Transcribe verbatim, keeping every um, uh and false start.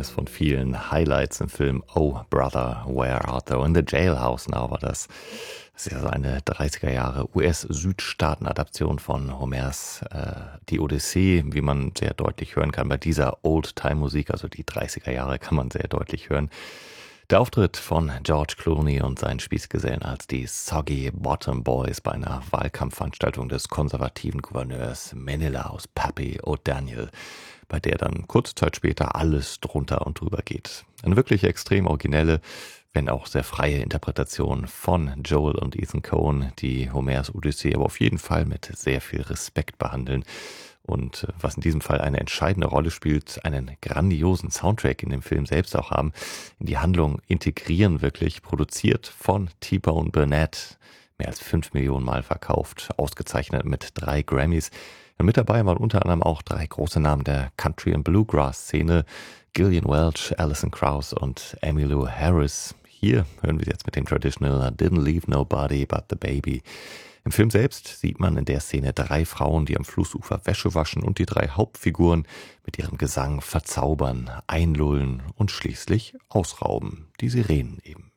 eines von vielen Highlights im Film Oh Brother, Where Art Thou? In the Jailhouse Now war das. Das ist ja so eine dreißiger Jahre U S-Südstaaten-Adaption von Homers äh, Die Odyssee, wie man sehr deutlich hören kann. Bei dieser Old-Time-Musik, also die dreißiger Jahre, kann man sehr deutlich hören. Der Auftritt von George Clooney und seinen Spießgesellen als die Soggy Bottom Boys bei einer Wahlkampfveranstaltung des konservativen Gouverneurs Menelaus Pappy O'Daniel, bei der dann kurze Zeit später alles drunter und drüber geht. Eine wirklich extrem originelle, wenn auch sehr freie Interpretation von Joel und Ethan Coen, die Homers Odyssee aber auf jeden Fall mit sehr viel Respekt behandeln. Und was in diesem Fall eine entscheidende Rolle spielt, einen grandiosen Soundtrack in dem Film selbst auch haben, in die Handlung integrieren wirklich, produziert von T-Bone Burnett, mehr als fünf Millionen Mal verkauft, ausgezeichnet mit drei Grammys. Und mit dabei waren unter anderem auch drei große Namen der Country- und Bluegrass-Szene, Gillian Welch, Alison Krauss und Emmylou Harris. Hier hören wir jetzt mit dem Traditional Didn't Leave Nobody But the Baby. Im Film selbst sieht man in der Szene drei Frauen, die am Flussufer Wäsche waschen und die drei Hauptfiguren mit ihrem Gesang verzaubern, einlullen und schließlich ausrauben. Die Sirenen eben.